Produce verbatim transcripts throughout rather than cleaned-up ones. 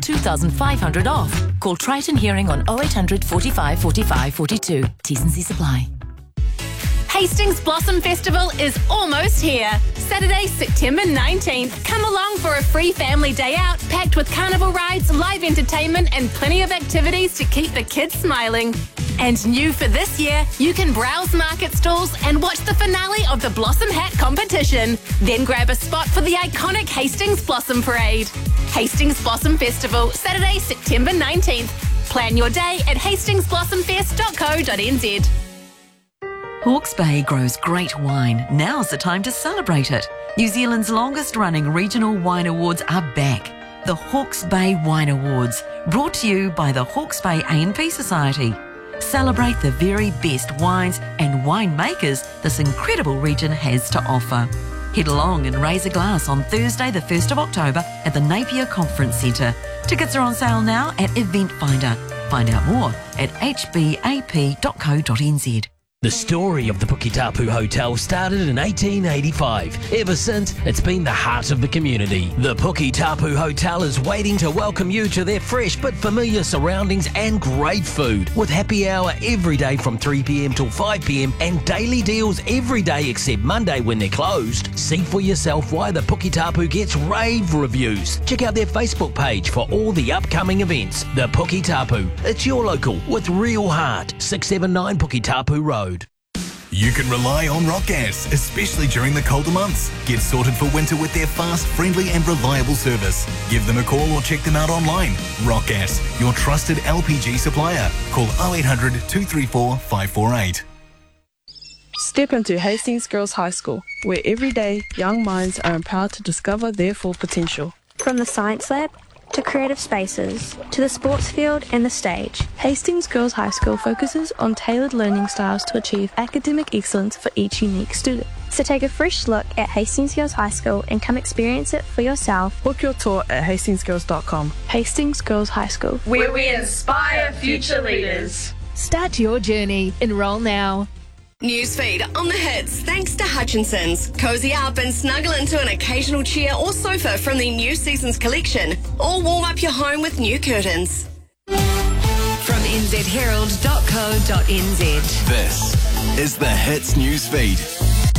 two thousand five hundred off. Call Triton Hearing on oh eight hundred, forty-five, forty-five, forty-two. T's and C's apply. Hastings Blossom Festival is almost here. Saturday, September nineteenth. Come along for a free family day out, packed with carnival rides, live entertainment and plenty of activities to keep the kids smiling. And new for this year, you can browse market stalls and watch the finale of the Blossom Hat competition. Then grab a spot for the iconic Hastings Blossom Parade. Hastings Blossom Festival, Saturday, September nineteenth. Plan your day at hastings blossom fest dot co dot n z. Hawke's Bay grows great wine. Now's the time to celebrate it. New Zealand's longest-running regional wine awards are back. The Hawke's Bay Wine Awards, brought to you by the Hawke's Bay A and P Society. Celebrate the very best wines and winemakers this incredible region has to offer. Head along and raise a glass on Thursday the first of October at the Napier Conference Centre. Tickets are on sale now at Event Finder. Find out more at h b a p dot co dot n z. The story of the Puketapu Hotel started in eighteen eighty-five. Ever since, it's been the heart of the community. The Puketapu Hotel is waiting to welcome you to their fresh but familiar surroundings and great food. With happy hour every day from three p m till five p m and daily deals every day except Monday when they're closed. See for yourself why the Puketapu gets rave reviews. Check out their Facebook page for all the upcoming events. The Puketapu. It's your local with real heart. six seven nine Puketapu Road. You can rely on Rock Gas, especially during the colder months. Get sorted for winter with their fast, friendly and reliable service. Give them a call or check them out online. Rock Gas, your trusted L P G supplier. Call oh eight hundred, two three four, five four eight. Step into Hastings Girls High School, where every day young minds are empowered to discover their full potential. From the science lab to creative spaces, to the sports field and the stage, Hastings Girls High School focuses on tailored learning styles to achieve academic excellence for each unique student. So take a fresh look at Hastings Girls High School and come experience it for yourself. Book your tour at hastings girls dot com. Hastings Girls High School, where we inspire future leaders. Start your journey. Enroll now. Newsfeed on the hits thanks to Hutchinson's. Cozy up and snuggle into an occasional chair or sofa from the new season's collection, or warm up your home with new curtains. From n z herald dot co dot n z. This is the Hits Newsfeed.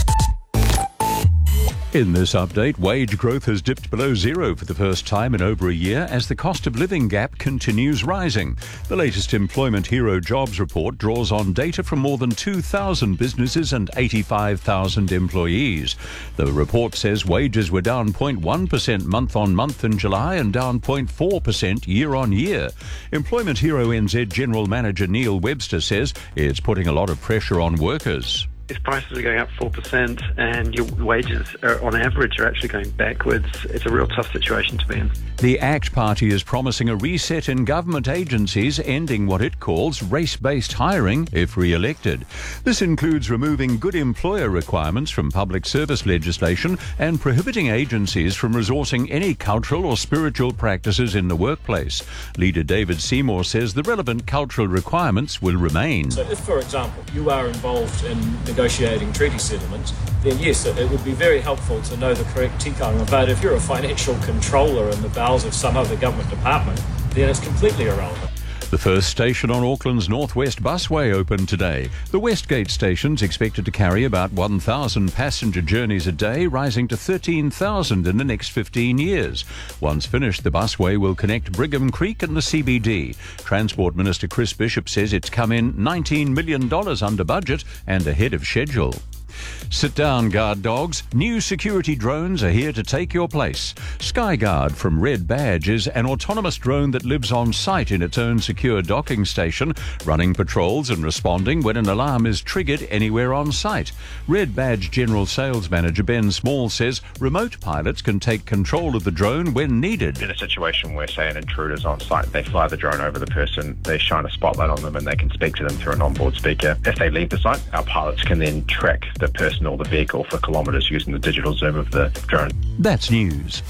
In this update, wage growth has dipped below zero for the first time in over a year as the cost of living gap continues rising. The latest Employment Hero Jobs report draws on data from more than two thousand businesses and eighty-five thousand employees. The report says wages were down zero point one percent month on month in July and down zero point four percent year on year. Employment Hero N Z General Manager Neil Webster says it's putting a lot of pressure on workers. If prices are going up four percent and your wages are, on average are actually going backwards, it's a real tough situation to be in. The ACT Party is promising a reset in government agencies, ending what it calls race-based hiring if re-elected. This includes removing good employer requirements from public service legislation and prohibiting agencies from resourcing any cultural or spiritual practices in the workplace. Leader David Seymour says the relevant cultural requirements will remain. So if, for example, you are involved in negotiating treaty settlements, then yes, it, it would be very helpful to know the correct tikanga. But if you're a financial controller in the bowels of some other government department, then it's completely irrelevant. The first station on Auckland's Northwest Busway opened today. The Westgate station's expected to carry about one thousand passenger journeys a day, rising to thirteen thousand in the next fifteen years. Once finished, the busway will connect Brigham Creek and the C B D. Transport Minister Chris Bishop says it's come in nineteen million dollars under budget and ahead of schedule. Sit down, guard dogs. New security drones are here to take your place. Skyguard from Red Badge is an autonomous drone that lives on site in its own secure docking station, running patrols and responding when an alarm is triggered anywhere on site. Red Badge General Sales Manager Ben Small says remote pilots can take control of the drone when needed. In a situation where, say, an intruder's on site, they fly the drone over the person, they shine a spotlight on them and they can speak to them through an onboard speaker. If they leave the site, our pilots can then track the person or the vehicle for kilometres using the digital zoom of the drone. That's news.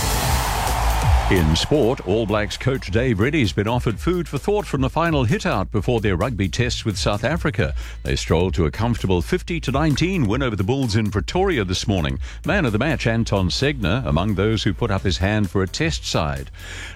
In sport, All Blacks coach Dave Reddy's been offered food for thought from the final hit-out before their rugby tests with South Africa. They strolled to a comfortable fifty to nineteen win over the Bulls in Pretoria this morning. Man of the match Anton Segner among those who put up his hand for a test side.